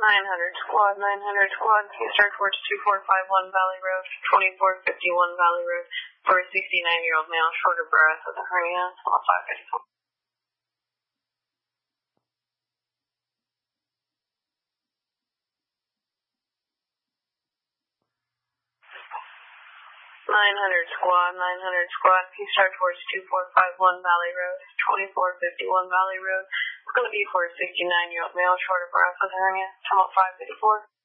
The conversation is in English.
900 squad, 900 squad, start towards 2451 Valley Road, 2451 Valley Road, for a 69-year-old male, shorter breath with a hernia, 554. 900 squad, 900 squad, start towards 2451 Valley Road, 2451 Valley Road. It's going to be for a 69-year-old male, shorter breath with hernia, 554.